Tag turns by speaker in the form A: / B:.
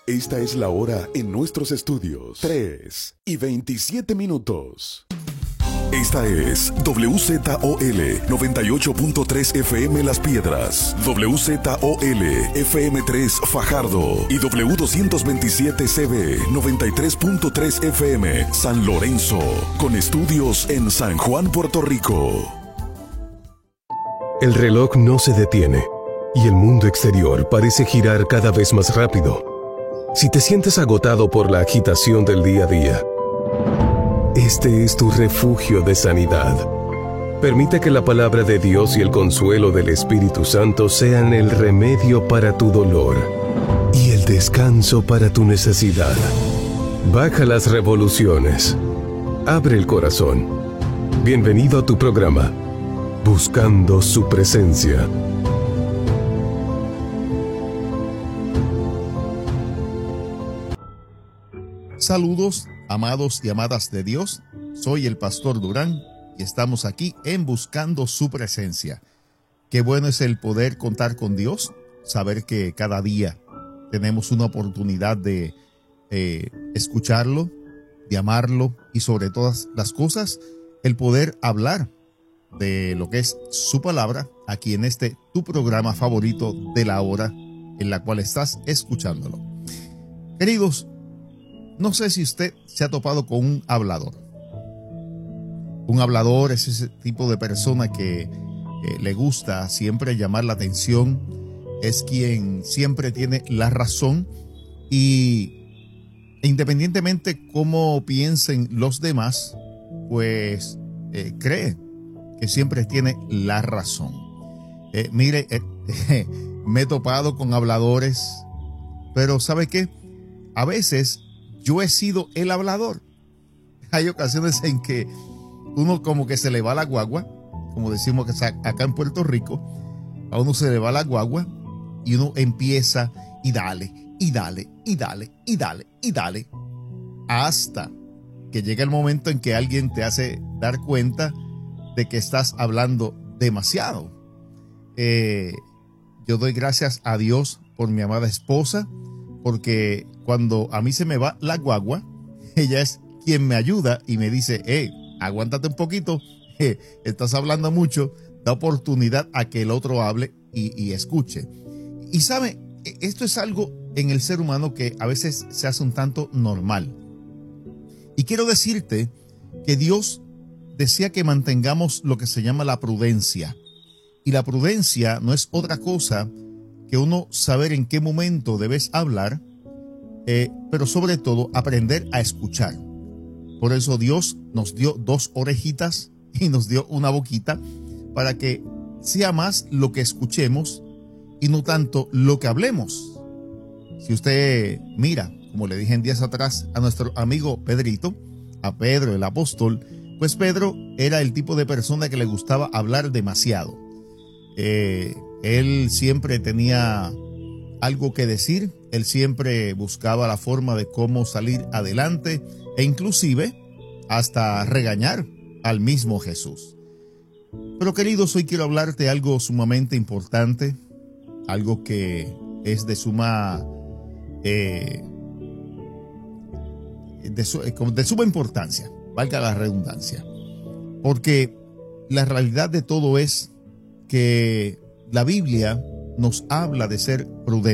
A: Esta es la hora en nuestros estudios. 3:27. Esta es WZOL 98.3 FM Las Piedras, WZOL FM3 Fajardo y W227CB 93.3 FM San Lorenzo, con estudios en San Juan, Puerto Rico.
B: El reloj no se detiene y el mundo exterior parece girar cada vez más rápido. Si te sientes agotado por la agitación del día a día, este es tu refugio de sanidad. Permite que la palabra de Dios y el consuelo del Espíritu Santo sean el remedio para tu dolor y el descanso para tu necesidad. Baja las revoluciones. Abre el corazón. Bienvenido a tu programa, Buscando su Presencia.
C: Saludos, amados y amadas de Dios. Soy el Pastor Durán y estamos aquí en Buscando su Presencia. Qué bueno es el poder contar con Dios, saber que cada día tenemos una oportunidad de escucharlo, de amarlo y sobre todas las cosas, el poder hablar de lo que es su palabra aquí en este tu programa favorito de la hora en la cual estás escuchándolo. Queridos, no sé si usted se ha topado con un hablador. Un hablador es ese tipo de persona que le gusta siempre llamar la atención, es quien siempre tiene la razón y independientemente cómo piensen los demás, pues cree que siempre tiene la razón. Mire, me he topado con habladores, pero ¿sabe qué? A veces yo he sido el hablador. Hay ocasiones en que uno como que se le va la guagua, como decimos acá en Puerto Rico, a uno se le va la guagua y uno empieza y dale, y dale, y dale, y dale, y dale, hasta que llega el momento en que alguien te hace dar cuenta de que estás hablando demasiado. Yo doy gracias a Dios por mi amada esposa, porque cuando a mí se me va la guagua, ella es quien me ayuda y me dice, aguántate un poquito, estás hablando mucho, da oportunidad a que el otro hable y escuche. Y sabe, esto es algo en el ser humano que a veces se hace un tanto normal. Y quiero decirte que Dios desea que mantengamos lo que se llama la prudencia. Y la prudencia no es otra cosa que uno saber en qué momento debes hablar, pero sobre todo aprender a escuchar. Por eso Dios nos dio dos orejitas y nos dio una boquita para que sea más lo que escuchemos y no tanto lo que hablemos. Si usted mira, como le dije en días atrás a nuestro amigo Pedrito, a Pedro el apóstol, pues Pedro era el tipo de persona que le gustaba hablar demasiado. Él siempre tenía algo que decir, él siempre buscaba la forma de cómo salir adelante e inclusive hasta regañar al mismo Jesús. Pero queridos, hoy quiero hablarte de algo sumamente importante, algo que es de suma de suma importancia, valga la redundancia, porque la realidad de todo es que la Biblia nos habla de ser prudentes.